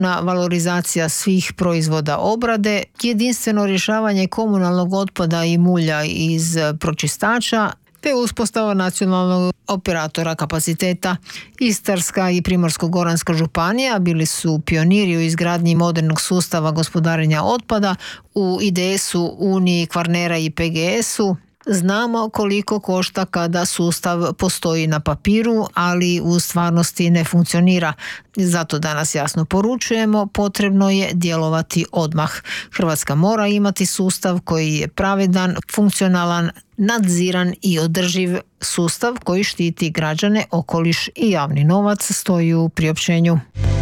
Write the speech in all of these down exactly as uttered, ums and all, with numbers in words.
na valorizacija svih proizvoda obrade, jedinstveno rješavanje komunalnog otpada i mulja iz pročistača, te uspostava nacionalnog operatora kapaciteta. Istarska i Primorsko-goranska županija bili su pioniri u izgradnji modernog sustava gospodarenja otpada. U I D S-u, Uniji Kvarnera i P G S-u znamo koliko košta kada sustav postoji na papiru, ali u stvarnosti ne funkcionira. Zato danas jasno poručujemo, potrebno je djelovati odmah. Hrvatska mora imati sustav koji je pravedan, funkcionalan, nadziran i održiv, sustav koji štiti građane, okoliš i javni novac, stoji u priopćenju.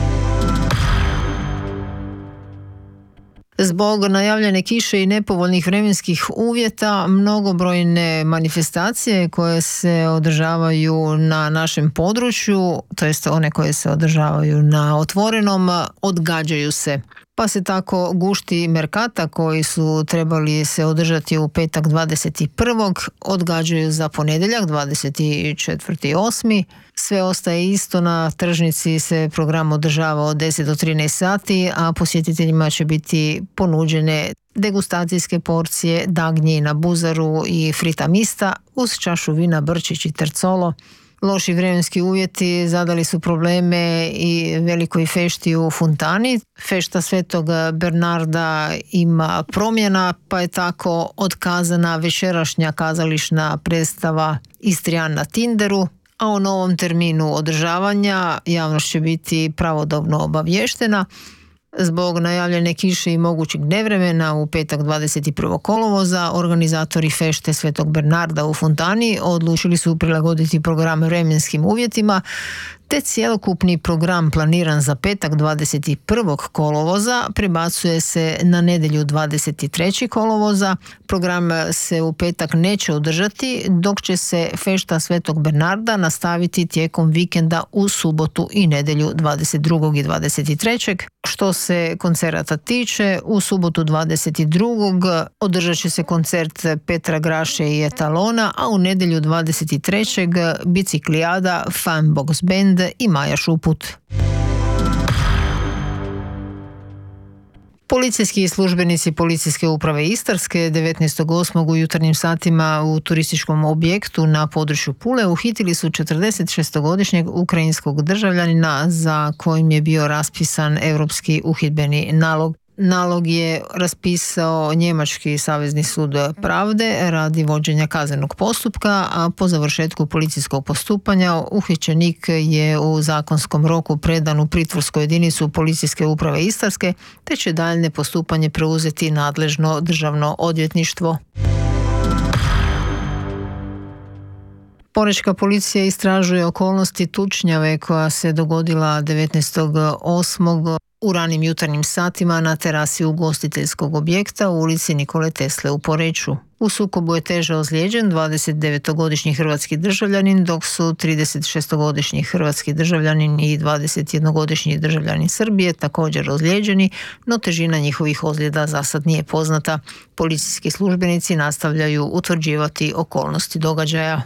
Zbog najavljene kiše i nepovoljnih vremenskih uvjeta, mnogobrojne manifestacije koje se održavaju na našem području, to jest one koje se održavaju na otvorenom, odgađaju se. Pa se tako gušti Merkata koji su trebali se održati u petak dvadeset prvog odgađaju za ponedjeljak dvadeset četvrtog osmog Sve ostaje isto, na tržnici se program održava od deset do trinaest sati, a posjetiteljima će biti ponuđene degustacijske porcije dagnji na buzaru i frita mista uz čašu vina Brčić i Tercolo. Loši vremenski uvjeti zadali su probleme i velikoj fešti u Funtani. Fešta Svetog Bernarda ima promjena, pa je tako otkazana večerašnja kazališna predstava Istrijan na Tinderu, a o novom terminu održavanja javnost će biti pravodobno obavještena. Zbog najavljene kiše i mogućeg nevremena u petak dvadeset prvog kolovoza organizatori fešte Svetog Bernarda u Funtani odlučili su prilagoditi program vremenskim uvjetima, te cjelokupni program planiran za petak dvadeset prvog kolovoza prebacuje se na nedjelju dvadeset trećeg kolovoza. Program se u petak neće održati, dok će se fešta Svetog Bernarda nastaviti tijekom vikenda u subotu i nedjelju dvadeset drugog i dvadeset trećeg Što se koncerata tiče, u subotu dvadeset drugog održat će se koncert Petra Graše i Etalona, a u nedjelju dvadeset trećeg Biciklijada, Fanbox Band i Maja Šuput. Policijski službenici Policijske uprave Istarske devetnaestog osmog u jutarnjim satima u turističkom objektu na području Pule uhitili su četrdesetšestogodišnjeg ukrajinskog državljanina za kojim je bio raspisan europski uhidbeni nalog. Nalog je raspisao Njemački savezni sud pravde radi vođenja kaznenog postupka, a po završetku policijskog postupanja uhićenik je u zakonskom roku predan u pritvorsku jedinicu Policijske uprave Istarske, te će daljnje postupanje preuzeti nadležno državno odvjetništvo. Porečka policija istražuje okolnosti tučnjave koja se dogodila devetnaestog osmog u ranim jutarnjim satima na terasi ugostiteljskog objekta u ulici Nikole Tesle u Poreču. U sukobu je teže ozlijeđen dvadesetdevetogodišnji hrvatski državljanin, dok su tridesetšestogodišnji hrvatski državljanin i dvadesetjednogodišnji državljanin Srbije također ozlijeđeni, no težina njihovih ozljeda zasad nije poznata. Policijski službenici nastavljaju utvrđivati okolnosti događaja.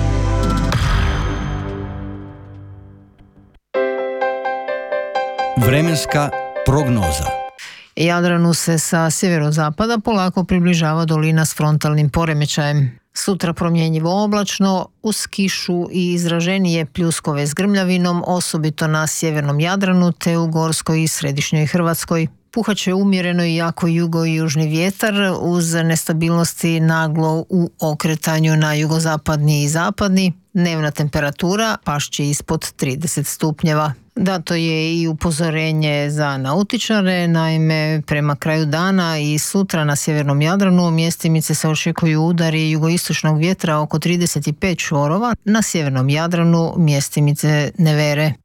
Vremenska prognoza. Jadranu se sa sjeverozapada polako približava dolina s frontalnim poremećajem. Sutra promjenjivo oblačno, uz kišu i izraženije pljuskove s grmljavinom, osobito na sjevernom Jadranu te u Gorskoj i Središnjoj Hrvatskoj. Puhat će umjereno i jako jugo i južni vjetar uz nestabilnosti naglo u okretanju na jugozapadni i zapadni. Dnevna temperatura pašće ispod trideset stupnjeva. Dato je i upozorenje za nautičare, naime prema kraju dana i sutra na sjevernom Jadranu mjestimice se očekuju udari jugoistočnog vjetra oko trideset pet čvorova, na sjevernom Jadranu mjestimice nevere.